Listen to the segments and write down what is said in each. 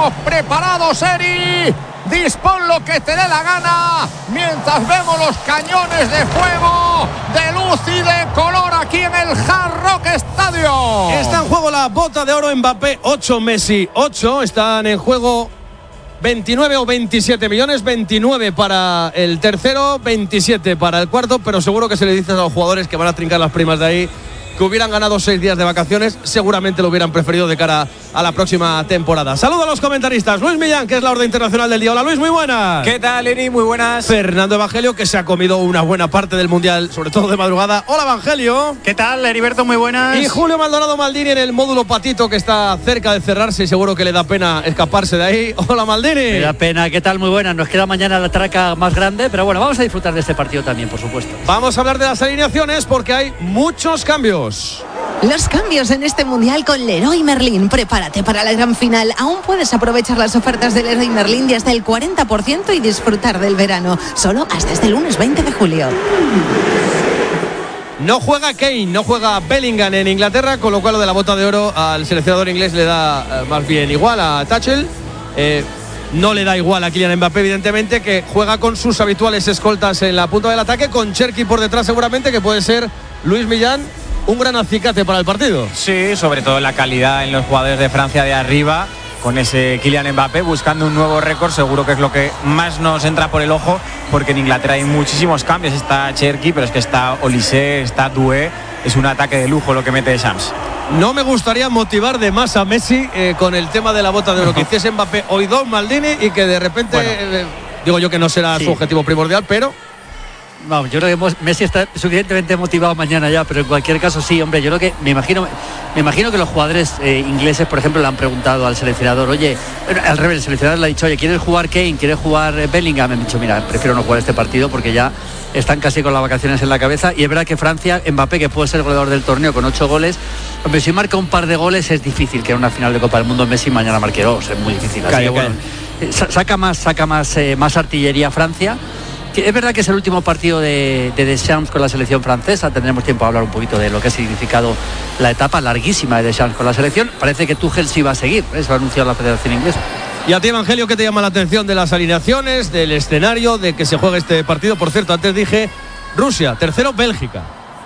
estamos preparados, Eri. Dispón lo que te dé la gana mientras vemos los cañones de fuego, de luz y de color aquí en el Hard Rock Stadium. Está en juego la bota de oro Mbappé, 8 Messi, 8. Están en juego 29 o 27 millones, 29 para el tercero, 27 para el cuarto, pero seguro que se le dice a los jugadores que van a trincar las primas de ahí, que hubieran ganado 6 días de vacaciones, seguramente lo hubieran preferido de cara a la próxima temporada. Saludo a los comentaristas. Luis Millán, que es la orden internacional del día. Hola Luis, muy buenas. ¿Qué tal, Eri? Muy buenas. Fernando Evangelio, que se ha comido una buena parte del Mundial, sobre todo de madrugada. Hola Evangelio. ¿Qué tal, Heriberto? Muy buenas. Y Julio Maldonado Maldini en el módulo patito, que está cerca de cerrarse y seguro que le da pena escaparse de ahí. Hola Maldini. Me da pena. ¿Qué tal? Muy buenas. Nos queda mañana la traca más grande, pero bueno, vamos a disfrutar de este partido también, por supuesto. Vamos a hablar de las alineaciones porque hay muchos cambios. Los cambios en este Mundial con Leroy Merlin. Prepárate para la gran final. Aún puedes aprovechar las ofertas de Leroy Merlin de hasta el 40% y disfrutar del verano. Solo hasta este lunes 20 de julio. No juega Kane, no juega Bellingham en Inglaterra, con lo cual lo de la bota de oro al seleccionador inglés le da más bien igual a Tuchel. No le da igual a Kylian Mbappé, evidentemente, que juega con sus habituales escoltas en la punta del ataque, con Cherki por detrás seguramente, que puede ser Luis Millán un gran acicate para el partido. Sí, sobre todo la calidad en los jugadores de Francia de arriba, con ese Kylian Mbappé buscando un nuevo récord, seguro que es lo que más nos entra por el ojo, porque en Inglaterra hay muchísimos cambios. Está Cherki, pero es que está Olise, está Doué. Es un ataque de lujo lo que mete Shams. No me gustaría motivar de más a Messi con el tema de la bota de oro que hiciese Mbappé hoy dos Maldini y que de repente, digo yo que no será su objetivo primordial, pero... Vamos, yo creo que Messi está suficientemente motivado mañana ya, pero en cualquier caso sí, hombre, yo creo que me imagino que los jugadores ingleses, por ejemplo, le han preguntado al seleccionador, oye, al revés, el seleccionador le ha dicho, oye, ¿quieres jugar Kane? ¿Quieres jugar Bellingham? Me han dicho, mira, prefiero no jugar este partido porque ya están casi con las vacaciones en la cabeza. Y es verdad que Francia, Mbappé, que puede ser el goleador del torneo con 8 goles, hombre, si marca un par de goles es difícil que en una final de Copa del Mundo Messi mañana marque 2, es muy difícil. Así que bueno, saca más artillería Francia. Es verdad que es el último partido de Deschamps con la selección francesa. Tendremos tiempo a hablar un poquito de lo que ha significado la etapa larguísima de Deschamps con la selección. Parece que Tuchel sí va a seguir, eso ha anunciado la Federación Inglesa. Y a ti, Evangelio, ¿qué te llama la atención de las alineaciones, del escenario, de que se juegue este partido? Por cierto, antes dije Rusia, tercero Bélgica,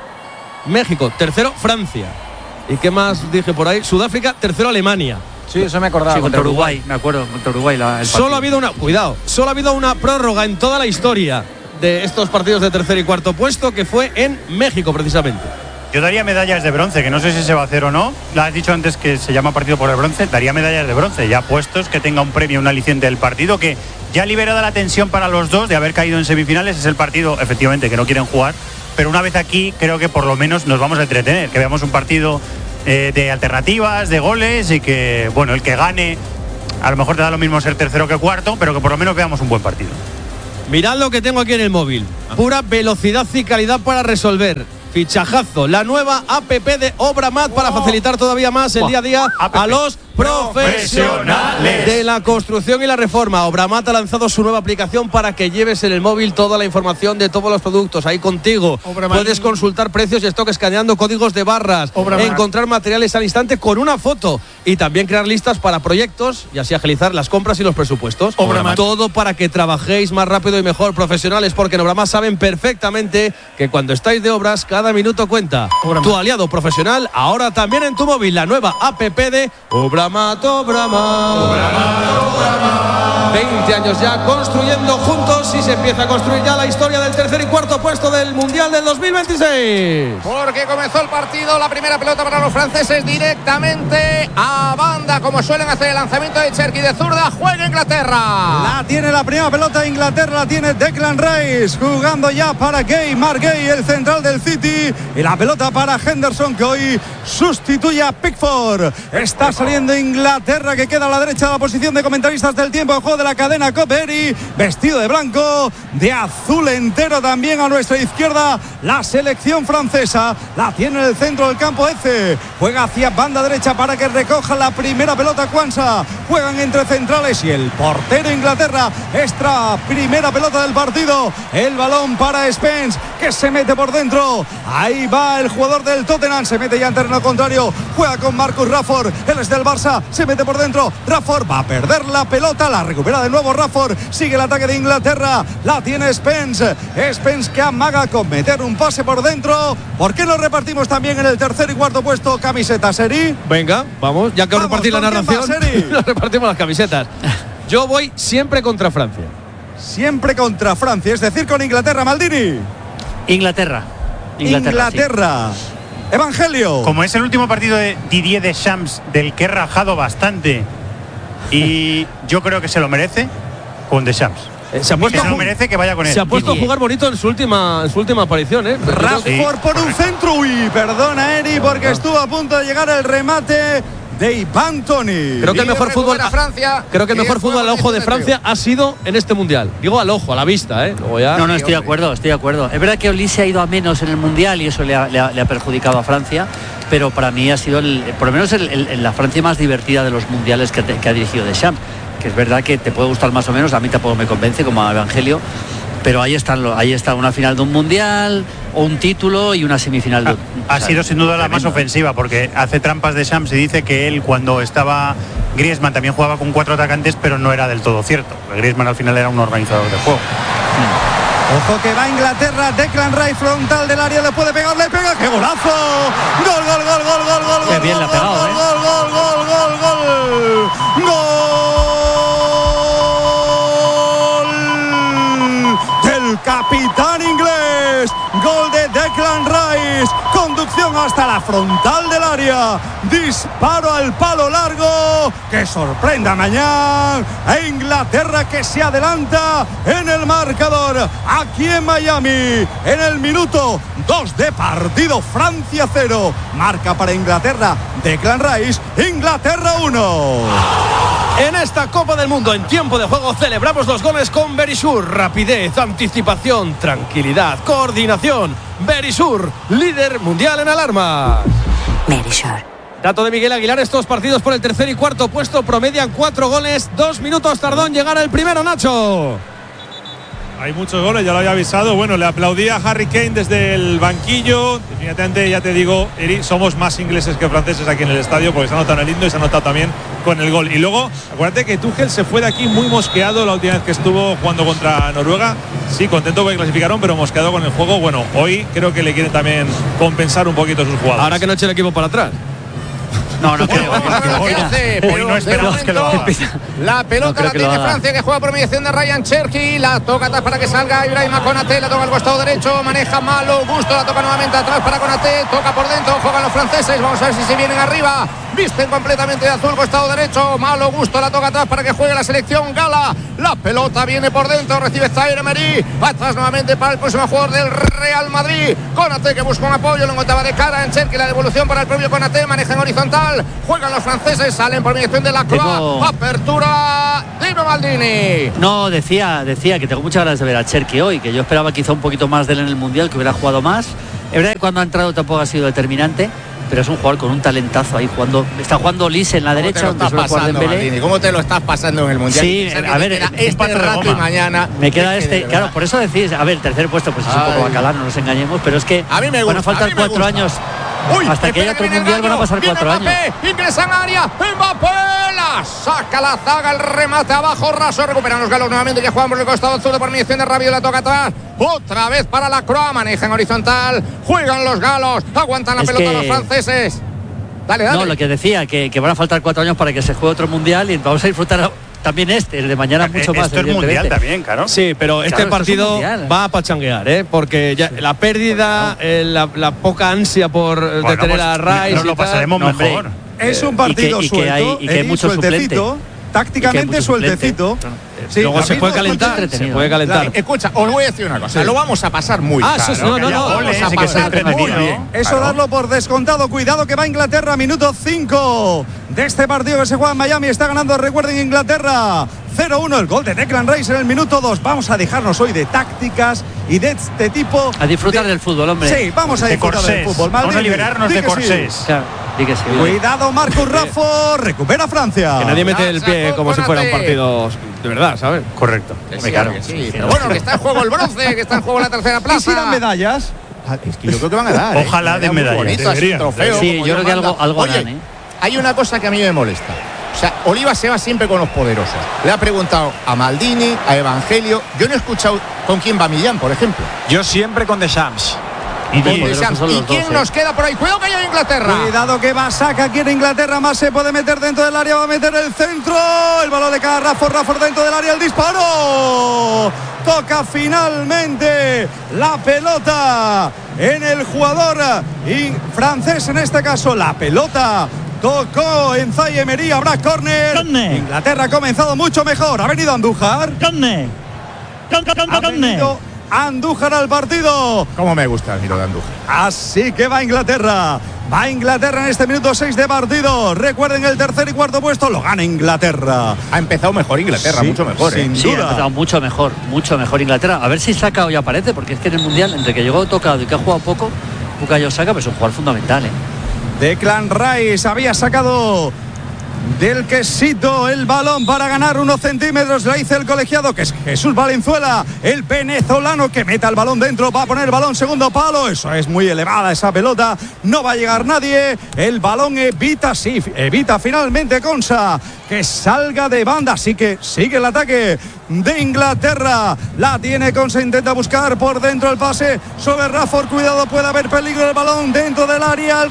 México, tercero Francia. ¿Y qué más dije por ahí? Sudáfrica, tercero Alemania. Sí, eso me acordaba. Sí, contra Uruguay, me acuerdo, contra Uruguay. Solo ha habido una prórroga en toda la historia de estos partidos de tercer y cuarto puesto, que fue en México precisamente. Yo daría medallas de bronce, que no sé si se va a hacer o no. La has dicho antes que se llama partido por el bronce. Daría medallas de bronce, ya puestos, que tenga un premio, un aliciente del partido, que ya liberada la tensión para los dos de haber caído en semifinales. Es el partido, efectivamente, que no quieren jugar, pero una vez aquí creo que por lo menos nos vamos a entretener, que veamos un partido de alternativas, de goles, y que, bueno, el que gane, a lo mejor te da lo mismo ser tercero que cuarto, pero que por lo menos veamos un buen partido. Mirad lo que tengo aquí en el móvil. Pura velocidad y calidad para resolver. Fichajazo, la nueva APP de Obramat para facilitar todavía más el día a día a los profesionales de la construcción y la reforma. Obramat ha lanzado su nueva aplicación para que lleves en el móvil toda la información de todos los productos ahí contigo. Puedes consultar precios y stock escaneando códigos de barras, encontrar materiales al instante con una foto y también crear listas para proyectos y así agilizar las compras y los presupuestos. Todo para que trabajéis más rápido y mejor, profesionales, porque en Obramat saben perfectamente que cuando estáis de obras cada minuto cuenta. Tu aliado profesional ahora también en tu móvil, la nueva APP de Obramat. 20 años ya construyendo juntos y se empieza a construir ya la historia del tercer y cuarto puesto del Mundial del 2026. Porque comenzó el partido, la primera pelota para los franceses directamente a banda, como suelen hacer el lanzamiento de Cherki de zurda. Juega Inglaterra. La tiene la primera pelota Inglaterra, la tiene Declan Rice, jugando ya para Gay, Mark Gay, el central del City, y la pelota para Henderson, que hoy sustituye a Pickford. Está saliendo Inglaterra, que queda a la derecha de la posición de comentaristas del tiempo de juego de la cadena Coperi, vestido de blanco, de azul entero también a nuestra izquierda. La selección francesa la tiene en el centro del campo. Eze juega hacia banda derecha para que recoja la primera pelota Kwanza. Juegan entre centrales y el portero Inglaterra. Extra primera pelota del partido. El balón para Spence, que se mete por dentro. Ahí va el jugador del Tottenham, se mete ya en terreno contrario, juega con Marcus Rashford, él es del Barça, se mete por dentro. Rashford va a perder la pelota, la recupera de nuevo Rashford, sigue el ataque de Inglaterra, la tiene Spence que amaga con meter un pase por dentro. ¿Por qué no repartimos también en el tercer y cuarto puesto camisetas, Eri? Venga, vamos, ya que os repartís la narración, nos repartimos las camisetas. Yo voy siempre contra Francia. Siempre contra Francia, es decir, con Inglaterra, Maldini. Inglaterra. Sí. Evangelio. Como es el último partido de Didier Deschamps, del que he rajado bastante, y yo creo que se lo merece, con Deschamps. Se ha puesto, que se lo merece que vaya con él. Se ha puesto a jugar bonito en su última aparición, ¿eh? Rashford por un centro. Uy, perdona, Eri, porque estuvo a punto de llegar el remate de Ivan Toney. Creo que el mejor fútbol Francia. Creo que el mejor fútbol al ojo de Francia ha sido en este mundial. Digo al ojo, a la vista, ¿eh? Luego ya. No, estoy de acuerdo. Es verdad que Olise ha ido a menos en el mundial y eso le ha perjudicado a Francia, pero para mí ha sido por lo menos la Francia más divertida de los mundiales que ha dirigido Deschamps. Que es verdad que te puede gustar más o menos, a mí tampoco me convence como a Evangelio, pero ahí está una final de un mundial o un título y una semifinal. Ha sido sin duda la más ofensiva, porque hace trampas de Shams y dice que él, cuando estaba Griezmann, también jugaba con 4 atacantes, pero no era del todo cierto. Griezmann al final era un organizador de juego. Ojo que va Inglaterra, Declan Rice frontal del área, le puede pegar, le pega, ¡qué golazo! ¡Gol! Qué bien le ha pegado, del capitán inglés, gol de Declan Rice, conducción hasta la frontal del área, disparo al palo largo que sorprenda mañana a Inglaterra, que se adelanta en el marcador aquí en Miami en el minuto 2 de partido. Francia 0, marca para Inglaterra Declan Rice, Inglaterra 1. En esta Copa del Mundo, en tiempo de juego, celebramos los goles con Verisur. Rapidez, anticipación, tranquilidad, coordinación. Verisur, líder mundial en alarmas. Verisur. Dato de Miguel Aguilar, estos partidos por el tercer y cuarto puesto promedian 4 goles. 2 minutos tardó en llegar el primero, Nacho. Hay muchos goles, ya lo había avisado. Bueno, le aplaudía a Harry Kane desde el banquillo. Definitivamente, ya te digo, Eri, somos más ingleses que franceses aquí en el estadio, porque se ha notado en el himno y se ha notado también con el gol. Y luego, acuérdate que Tuchel se fue de aquí muy mosqueado la última vez que estuvo jugando contra Noruega. Sí, contento porque clasificaron, pero mosqueado con el juego. Bueno, hoy creo que le quieren también compensar un poquito sus jugadores. Ahora que no eche el equipo para atrás. No creo. Hoy no esperamos que lo haga. La pelota la tiene Francia, que juega por mediación de Ryan Cherky. La toca atrás para que salga Ibrahima Konaté. La toca al costado derecho. Maneja Malo Gusto. La toca nuevamente atrás para Konaté. Toca por dentro. Juegan los franceses. Vamos a ver si se vienen arriba. Visten completamente de azul, costado derecho. Malo Gusto. La toca atrás para que juegue la selección Gala. La pelota viene por dentro. Recibe Zaire Emery. Atrás nuevamente para el próximo jugador del Real Madrid. Konaté, que busca un apoyo. Lo encontraba de cara en Cherky. La devolución para el propio Konaté. Maneja en horizontal. Juegan los franceses, salen por mediación de la Croix. Apertura, Dino Maldini. No, decía que tengo muchas ganas de ver a Cherky hoy, que yo esperaba quizá un poquito más de él en el Mundial, que hubiera jugado más. Es verdad que cuando ha entrado tampoco ha sido determinante, pero es un jugador con un talentazo ahí jugando. Está jugando Olise en la derecha, donde suele jugar Dembélé. ¿Cómo te lo estás pasando en el Mundial? Sí, a ver, este rato y mañana. Me queda claro, por eso decís, a ver, el tercer puesto pues es un poco bacalán, no nos engañemos, pero es que a mí me gusta, van a faltar 4 años. Uy, hasta que haya otro mundial van a pasar 4 años. Ingresa en área, Mbappé la saca la zaga, el remate abajo, raso, recuperan los galos nuevamente, que juegan por el costado azul por mediación de Rabiot, la toca atrás, otra vez para la Croix, maneja en horizontal, juegan los galos, aguantan la pelota los franceses. Dale. No, lo que decía, que van a faltar 4 años para que se juegue otro mundial y vamos a disfrutar también el de mañana mucho más. Esto es mundial también, claro. Sí, pero este partido va a pachanguear, porque ya la pérdida, la poca ansia por detener a Rice. Nos lo pasaremos mejor. Es un partido suelto, y que hay mucho sueltecito, tácticamente sueltecito. Sí, luego se puede calentar. Claro. Escucha, os voy a decir una cosa. Lo vamos a pasar muy caro. Vamos a pasar muy bien. Eso darlo por descontado. Cuidado que va Inglaterra, minuto 5 de este partido que se juega en Miami. Está ganando, recuerden, Inglaterra 0-1. El gol de Declan Rice en el minuto 2. Vamos a dejarnos hoy de tácticas y de este tipo. A disfrutar del fútbol, hombre. Sí, vamos a disfrutar del fútbol. Vamos a liberarnos de corsés. Claro. Cuidado, Marcus Rashford, recupera Francia. Que nadie mete el pie como si fuera un partido de verdad, ¿sabes? Correcto. Sí, claro que sí. Pero bueno, que está en juego el bronce, que está en juego la tercera plaza. ¿Y si dan medallas? Es que yo creo que van a dar. Ojalá den medallas. Bonito, así, trofeo, Sí, como yo creo que manda. algo Oye, dan, ¿eh? hay una cosa que a mí me molesta. O sea, Oliva se va siempre con los poderosos. Le ha preguntado a Maldini, a Evangelio. Yo no he escuchado con quién va Millán, por ejemplo. Yo siempre con Deschamps. Y poderosos son los quién dos, nos queda por ahí. Cuidado que hay Inglaterra. Cuidado que va, saca aquí en Inglaterra, más se puede meter dentro del área, va a meter el centro, el balón de cada Rafford dentro del área, el disparo, toca finalmente la pelota en el jugador francés, en este caso la pelota tocó en Zaïre Emery, habrá córner. Inglaterra ha comenzado mucho mejor, ha venido Andújar. Ha venido Andújar al partido. Cómo me gusta el miro de Andújar. Así que va Inglaterra. Va Inglaterra en este minuto 6 de partido. Recuerden, el tercer y cuarto puesto lo gana Inglaterra. Ha empezado mejor Inglaterra, Sí, mucho mejor. sin Sí, ha duda. empezado mucho mejor Inglaterra. A ver si Saka hoy aparece, porque es que en el Mundial, entre que llegó tocado y que ha jugado poco, Bukayo Saka, pues es un jugador fundamental, ¿eh? Declan Rice había sacado del quesito el balón para ganar unos centímetros. Le dice el colegiado, que es Jesús Valenzuela, el venezolano, que meta el balón dentro, va a poner el balón segundo palo. Eso es muy elevada esa pelota, no va a llegar nadie. El balón evita finalmente Konsa que salga de banda, así que sigue el ataque de Inglaterra. La tiene Konsa, intenta buscar por dentro el pase sobre Rafford, cuidado, puede haber peligro, el balón dentro del área, el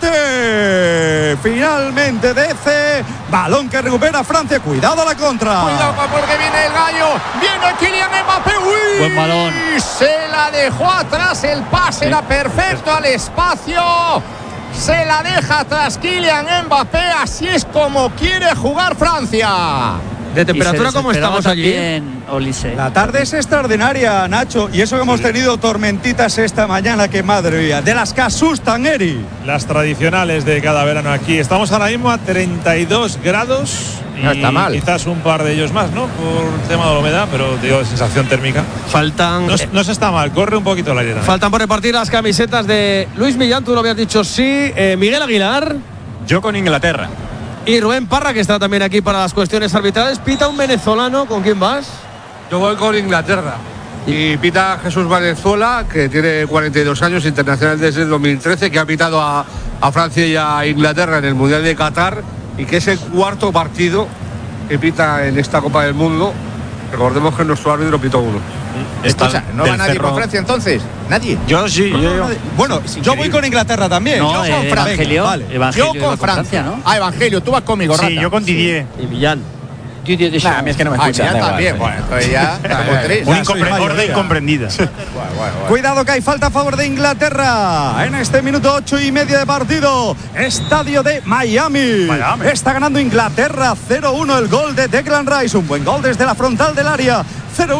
remate finalmente DC, balón que recupera Francia, cuidado a la contra. Cuidado porque viene el gallo, viene Kylian Mbappé. ¡Uy! Buen balón. Se la dejó atrás, el pase era perfecto al espacio. Se la deja atrás Kylian Mbappé, así es como quiere jugar Francia. ¿De temperatura cómo estamos allí? La tarde es extraordinaria, Nacho, y eso que hemos tenido tormentitas esta mañana, que madre mía, de las que asustan, Eri. Las tradicionales de cada verano aquí. Estamos ahora mismo a 32 grados. No está mal. Quizás un par de ellos más, ¿no? Por el tema de la humedad, pero digo, sensación térmica. Faltan. No se está mal, corre un poquito el aire también. Faltan por repartir las camisetas de Luis Millán, tú lo habías dicho sí. Miguel Aguilar. Yo con Inglaterra. Y Rubén Parra, que está también aquí para las cuestiones arbitrales. Pita un venezolano, ¿con quién vas? Yo voy con Inglaterra. Y pita Jesús Valenzuela, que tiene 42 años, internacional desde el 2013, que ha pitado a Francia y a Inglaterra en el Mundial de Qatar, y que es el cuarto partido que pita en esta Copa del Mundo. Recordemos que nuestro árbitro pitó uno. Escucha, ¿no va nadie con Francia entonces? ¿Nadie? Yo sí. Bueno, yo voy con Inglaterra también. No, yo con Francia. Evangelio, vale. Evangelio Yo iba con Francia, ¿no? Ah, Evangelio, tú vas conmigo, Rata. Sí, yo con Didier. Y Millán. Didier Deschamps. A mí es que no me Ah, escuchan. ya da igual, también. sí. Bueno, entonces ya como tres. Orden incomprendida. Cuidado que hay falta a favor de Inglaterra en este minuto 8:30 de partido. Estadio de Miami. Está ganando Inglaterra 0-1, el gol de Declan Rice, un buen gol desde la frontal del área. 0-1.